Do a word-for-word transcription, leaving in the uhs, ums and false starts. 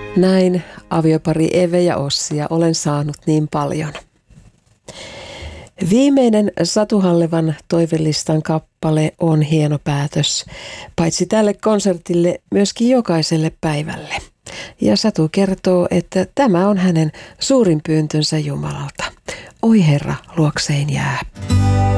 Näin aviopari Eve ja Ossia olen saanut niin paljon. Viimeinen Satu Hallevan toivelistan kappale on hieno päätös, paitsi tälle konsertille myöskin jokaiselle päivälle. Ja Satu kertoo, että tämä on hänen suurin pyyntönsä Jumalalta. Oi Herra, luokseen jää.